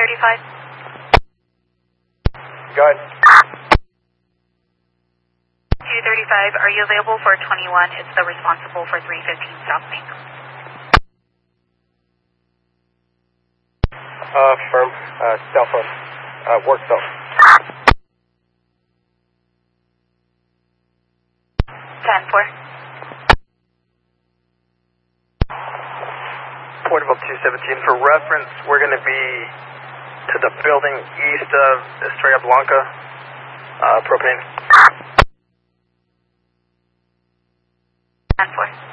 235. Go ahead. 235, are you available for 21? It's the responsible for 315 South Main. Firm. Cell phone. Work phone. 10-4. Portable 217. For reference, we're going to be to the building east of Estrella Blanca. Propane. 10-4.